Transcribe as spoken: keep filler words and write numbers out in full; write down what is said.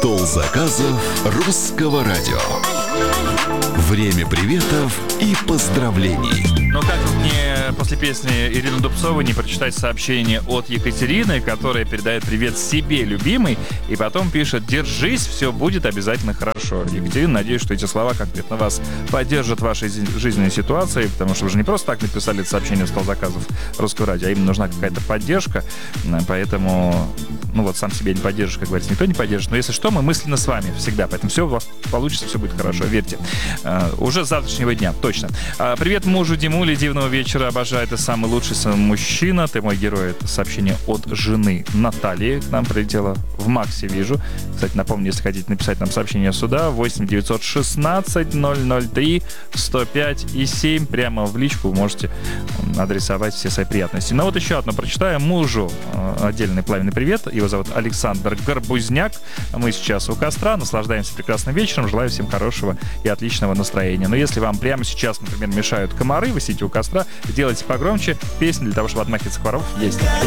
Стол заказов русского радио. Время приветов и поздравлений. Ну как тут не после песни Ирины Дубцовой не прочитать сообщение от Екатерины, которая передает привет себе, любимой, и потом пишет: «Держись, все будет обязательно хорошо». Екатерина, надеюсь, что эти слова конкретно вас поддержат в вашей жизненной ситуации, потому что вы же не просто так написали это сообщение в стол заказов русского радио, а именно нужна какая-то поддержка, поэтому, ну вот сам себя не поддержишь, как говорится, никто не поддержит, но если что, мы мысленно с вами всегда, поэтому все у вас получится, все будет хорошо, верьте. Uh, уже с завтрашнего дня, точно. Uh, привет мужу Димуле, дивного вечера, обожаю, ты самый лучший мужчина, ты мой герой. Это сообщение от жены Натальи к нам прилетело, в Максе вижу. Кстати, напомню, если хотите написать нам сообщение сюда, восемь девятьсот шестнадцать ноль ноль три сто пять и семь, прямо в личку вы можете адресовать все свои приятности. Ну вот еще одно прочитаю. Мужу uh, отдельный пламенный привет, его зовут Александр Горбузняк, мы сейчас у костра, наслаждаемся прекрасным вечером, желаю всем хорошего и отличного настроения. Но если вам прямо сейчас, например, мешают комары, вы сидите у костра, делайте погромче, песни для того, чтобы отмахиваться от комаров есть.